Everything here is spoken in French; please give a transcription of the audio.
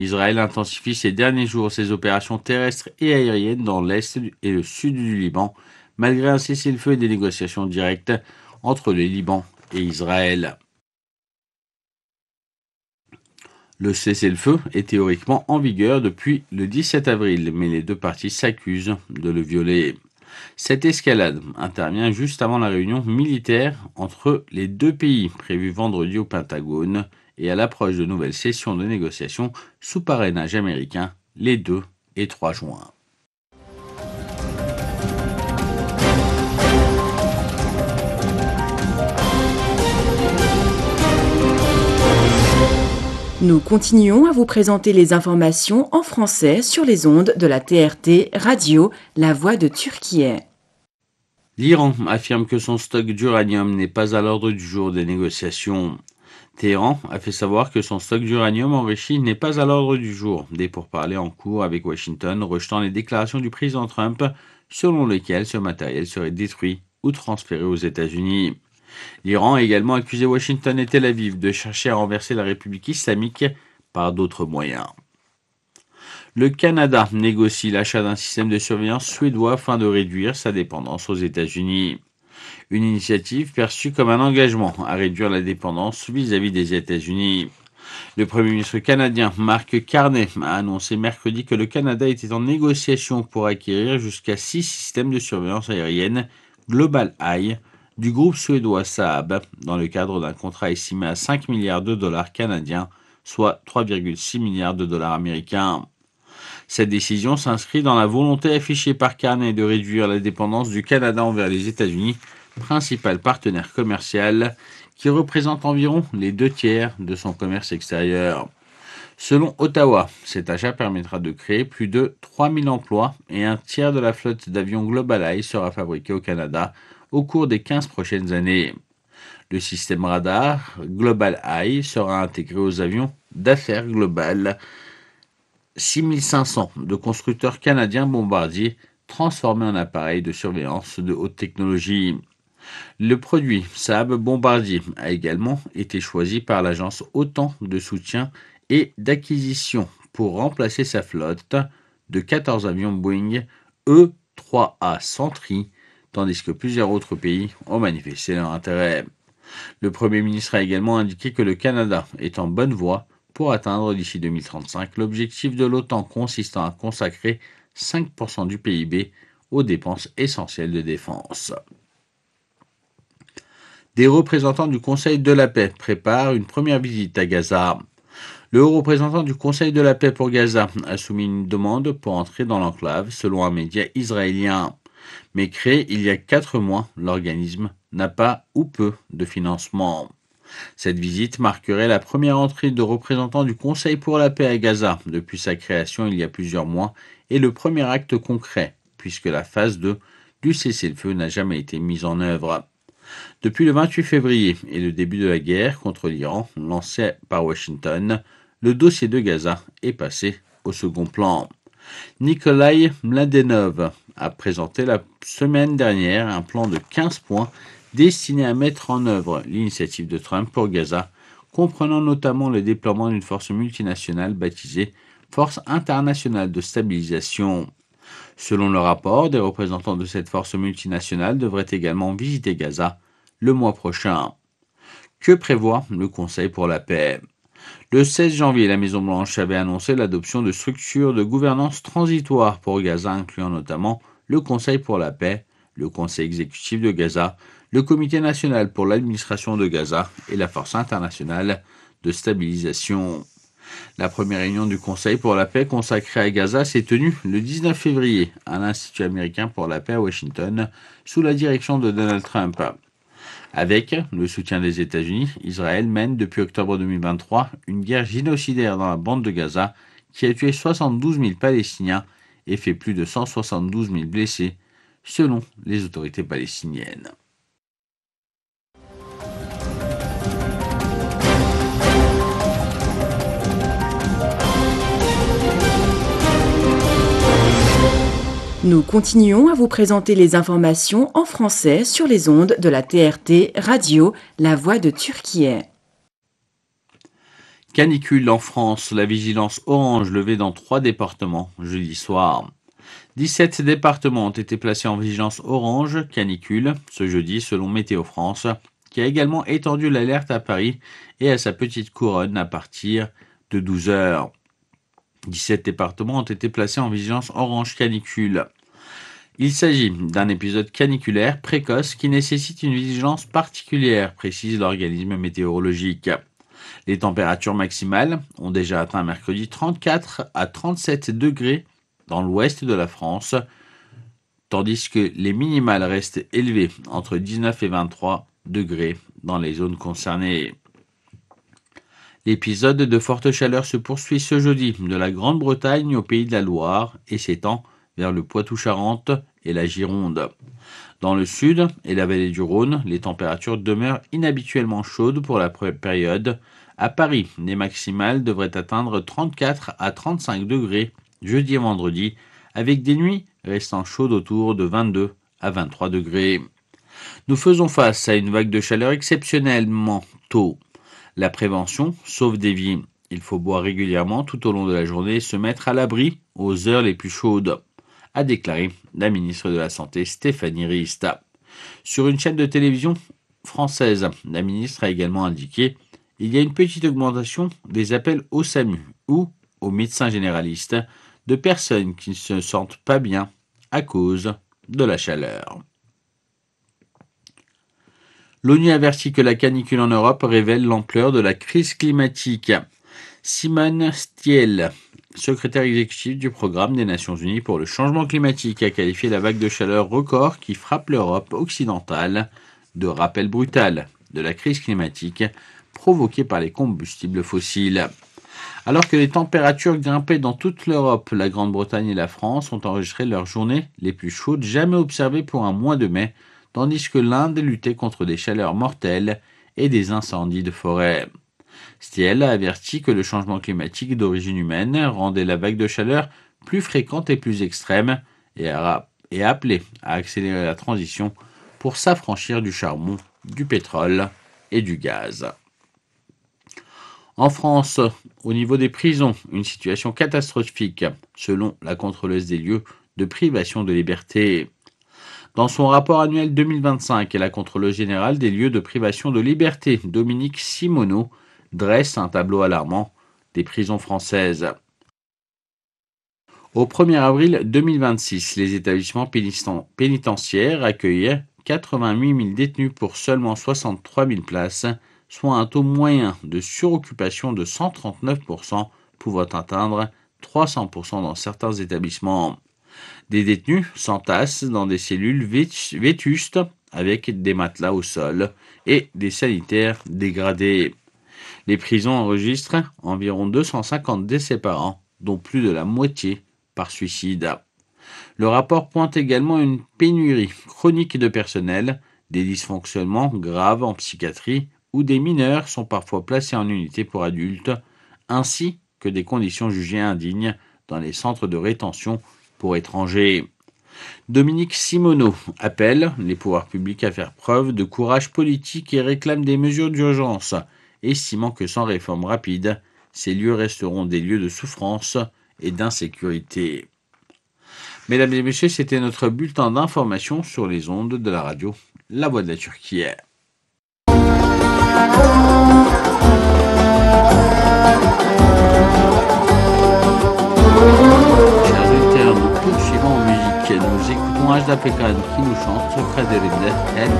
Israël intensifie ces derniers jours ses opérations terrestres et aériennes dans l'est et le sud du Liban, malgré un cessez-le-feu et des négociations directes entre le Liban et Israël. Le cessez-le-feu est théoriquement en vigueur depuis le 17 avril, mais les deux parties s'accusent de le violer. Cette escalade intervient juste avant la réunion militaire entre les deux pays prévue vendredi au Pentagone et à l'approche de nouvelles sessions de négociations sous parrainage américain les 2 et 3 juin. Nous continuons à vous présenter les informations en français sur les ondes de la TRT Radio, la voix de Turquie. L'Iran affirme que son stock d'uranium n'est pas à l'ordre du jour des négociations. Téhéran a fait savoir que son stock d'uranium enrichi n'est pas à l'ordre du jour des pourparlers en cours avec Washington, rejetant les déclarations du président Trump selon lesquelles ce matériel serait détruit ou transféré aux États-Unis. L'Iran a également accusé Washington et Tel Aviv de chercher à renverser la République islamique par d'autres moyens. Le Canada négocie l'achat d'un système de surveillance suédois afin de réduire sa dépendance aux États-Unis. Une initiative perçue comme un engagement à réduire la dépendance vis-à-vis des États-Unis. Le Premier ministre canadien Mark Carney a annoncé mercredi que le Canada était en négociation pour acquérir jusqu'à 6 systèmes de surveillance aérienne Global Eye du groupe suédois Saab dans le cadre d'un contrat estimé à 5 milliards de dollars canadiens, soit 3,6 milliards de dollars américains. Cette décision s'inscrit dans la volonté affichée par Carney de réduire la dépendance du Canada envers les États-Unis, principal partenaire commercial qui représente environ les 2/3 de son commerce extérieur. Selon Ottawa, cet achat permettra de créer plus de 3000 emplois et un tiers de la flotte d'avions Global Eye sera fabriquée au Canada au cours des 15 prochaines années. Le système radar Global Eye sera intégré aux avions d'affaires Global 6500 de constructeurs canadiens Bombardier transformés en appareils de surveillance de haute technologie. Le produit Saab Bombardier a également été choisi par l'agence OTAN de soutien et d'acquisition pour remplacer sa flotte de 14 avions Boeing E-3A Sentry, tandis que plusieurs autres pays ont manifesté leur intérêt. Le Premier ministre a également indiqué que le Canada est en bonne voie pour atteindre d'ici 2035 l'objectif de l'OTAN consistant à consacrer 5% du PIB aux dépenses essentielles de défense. Des représentants du Conseil de la paix préparent une première visite à Gaza. Le haut représentant du Conseil de la paix pour Gaza a soumis une demande pour entrer dans l'enclave selon un média israélien. Mais créé il y a 4 mois, l'organisme n'a pas ou peu de financement. Cette visite marquerait la première entrée de représentants du Conseil pour la paix à Gaza depuis sa création il y a plusieurs mois et le premier acte concret, puisque la phase 2 du cessez-le-feu n'a jamais été mise en œuvre. Depuis le 28 février et le début de la guerre contre l'Iran lancée par Washington, le dossier de Gaza est passé au second plan. Nikolai Mladenov a présenté la semaine dernière un plan de 15 points destiné à mettre en œuvre l'initiative de Trump pour Gaza, comprenant notamment le déploiement d'une force multinationale baptisée Force internationale de stabilisation. Selon le rapport, des représentants de cette force multinationale devraient également visiter Gaza le mois prochain. Que prévoit le Conseil pour la paix ? Le 16 janvier, la Maison-Blanche avait annoncé l'adoption de structures de gouvernance transitoires pour Gaza, incluant notamment le Conseil pour la paix, le Conseil exécutif de Gaza, le Comité national pour l'administration de Gaza et la Force internationale de stabilisation. La première réunion du Conseil pour la paix consacrée à Gaza s'est tenue le 19 février à l'Institut américain pour la paix à Washington, sous la direction de Donald Trump. Avec le soutien des États-Unis, Israël mène depuis octobre 2023 une guerre génocidaire dans la bande de Gaza qui a tué 72 000 Palestiniens et fait plus de 172 000 blessés, selon les autorités palestiniennes. Nous continuons à vous présenter les informations en français sur les ondes de la TRT Radio, la voix de Turquie. Canicule en France, la vigilance orange levée dans 3 départements jeudi soir. 17 départements ont été placés en vigilance orange canicule ce jeudi selon Météo France, qui a également étendu l'alerte à Paris et à sa petite couronne à partir de 12 heures. 17 départements ont été placés en vigilance orange canicule. Il s'agit d'un épisode caniculaire précoce qui nécessite une vigilance particulière, précise l'organisme météorologique. Les températures maximales ont déjà atteint mercredi 34 à 37 degrés dans l'ouest de la France, tandis que les minimales restent élevées entre 19 et 23 degrés dans les zones concernées. L'épisode de forte chaleur se poursuit ce jeudi de la Grande-Bretagne au Pays de la Loire et s'étend vers le Poitou-Charentes et la Gironde. Dans le sud et la vallée du Rhône, les températures demeurent inhabituellement chaudes pour la période. À Paris, les maximales devraient atteindre 34 à 35 degrés jeudi et vendredi, avec des nuits restant chaudes autour de 22 à 23 degrés. Nous faisons face à une vague de chaleur exceptionnellement tôt. La prévention sauve des vies. Il faut boire régulièrement tout au long de la journée et se mettre à l'abri aux heures les plus chaudes, a déclaré la ministre de la Santé Stéphanie Rist. Sur une chaîne de télévision française, la ministre a également indiqué qu'il y a une petite augmentation des appels au SAMU ou aux médecins généralistes de personnes qui ne se sentent pas bien à cause de la chaleur. L'ONU avertit que la canicule en Europe révèle l'ampleur de la crise climatique. Simone Stiel, secrétaire exécutif du programme des Nations Unies pour le changement climatique, a qualifié la vague de chaleur record qui frappe l'Europe occidentale de rappel brutal de la crise climatique provoquée par les combustibles fossiles. Alors que les températures grimpaient dans toute l'Europe, la Grande-Bretagne et la France ont enregistré leurs journées les plus chaudes jamais observées pour un mois de mai, tandis que l'Inde luttait contre des chaleurs mortelles et des incendies de forêt. Stiel a averti que le changement climatique d'origine humaine rendait la vague de chaleur plus fréquente et plus extrême et a appelé à accélérer la transition pour s'affranchir du charbon, du pétrole et du gaz. En France, au niveau des prisons, une situation catastrophique, selon la contrôleuse des lieux de privation de liberté. Dans son rapport annuel 2025, la contrôleuse générale des lieux de privation de liberté, Dominique Simoneau, dresse un tableau alarmant des prisons françaises. Au 1er avril 2026, les établissements pénitentiaires accueillaient 88 000 détenus pour seulement 63 000 places, soit un taux moyen de suroccupation de 139%, pouvant atteindre 300% dans certains établissements. Des détenus s'entassent dans des cellules vétustes avec des matelas au sol et des sanitaires dégradés. Les prisons enregistrent environ 250 décès par an, dont plus de la moitié par suicide. Le rapport pointe également une pénurie chronique de personnel, des dysfonctionnements graves en psychiatrie où des mineurs sont parfois placés en unité pour adultes, ainsi que des conditions jugées indignes dans les centres de rétention pour étrangers. Dominique Simoneau appelle les pouvoirs publics à faire preuve de courage politique et réclame des mesures d'urgence, estimant que sans réforme rapide, ces lieux resteront des lieux de souffrance et d'insécurité. Mesdames et messieurs, c'était notre bulletin d'information sur les ondes de la radio La Voix de la Turquie. Poursuivons en musique, nous écoutons Ajda Pekkan qui nous chante Kaderinde El